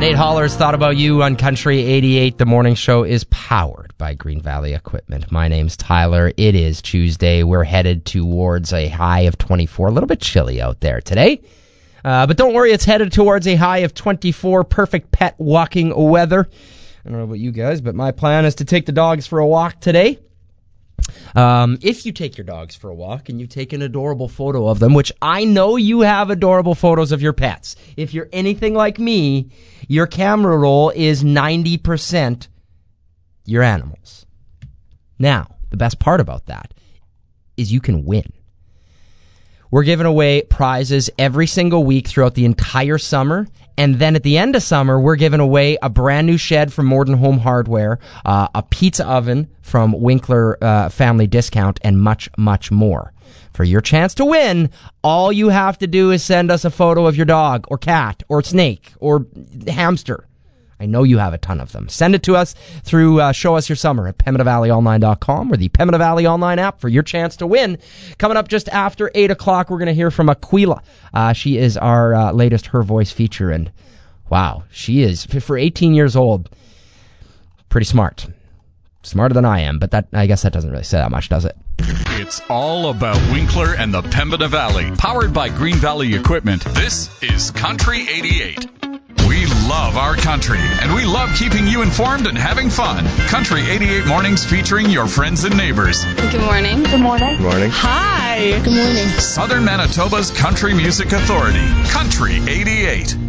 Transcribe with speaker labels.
Speaker 1: Nate Holler's Thought About You on Country 88. The morning show is powered by Green Valley Equipment. My name's Tyler. It is Tuesday. We're headed towards a high of 24. A little bit chilly out there today. But don't worry, it's headed towards a high of 24. Perfect pet walking weather. I don't know about you guys, but my plan is to take the dogs for a walk today. If you take your dogs for a walk and you take an adorable photo of them, which I know you have adorable photos of your pets. If you're anything like me, your camera roll is 90% your animals. Now, the best part about that is you can win. We're giving away prizes every single week throughout the entire summer. And then at the end of summer, we're giving away a brand new shed from Morden Home Hardware, a pizza oven from Winkler Family Discount, and much, much more. For your chance to win, all you have to do is send us a photo of your dog or cat or snake or hamster. I know you have a ton of them. Send it to us through Show Us Your Summer at PembinaValleyOnline.com or the Pembina Valley Online app for your chance to win. Coming up just after 8 o'clock, we're going to hear from Aquila. She is our latest Her Voice feature, and wow, she is, for 18 years old, pretty smart. Smarter than I am, but that, I guess that doesn't really say that much, does it?
Speaker 2: It's all about Winkler and the Pembina Valley. Powered by Green Valley Equipment, this is Country 88. We love our country, and we love keeping you informed and having fun. Country 88 mornings featuring your friends and neighbors.
Speaker 3: Good morning.
Speaker 4: Good morning.
Speaker 5: Good morning.
Speaker 3: Hi.
Speaker 4: Good morning.
Speaker 2: Southern Manitoba's Country Music Authority. Country 88.